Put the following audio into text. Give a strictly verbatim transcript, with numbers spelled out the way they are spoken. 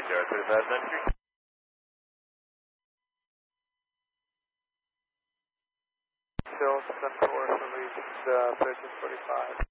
Sierra thirty-five ninety-three. Phil, seven four, release uh, thirteen forty-five.